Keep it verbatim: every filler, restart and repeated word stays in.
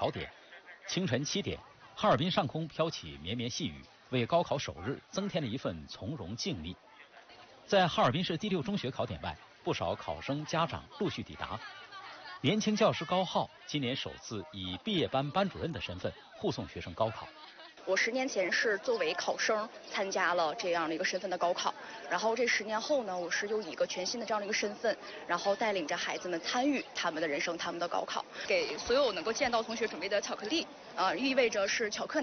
考点。清晨七点，哈尔滨上空飘起绵绵细雨，为高考首日增添了一份从容静谧。在哈尔滨市第六中学考点外，不少考生家长陆续抵达。年轻教师高浩今年首次以毕业班班主任的身份护送学生高考。 我十年前是作为考生参加了这样的一个身份的高考，然后这十年后呢，我是又以一个全新的这样的一个身份，然后带领着孩子们参与他们的人生，他们的高考。给所有能够见到同学准备的巧克力，呃，意味着是巧克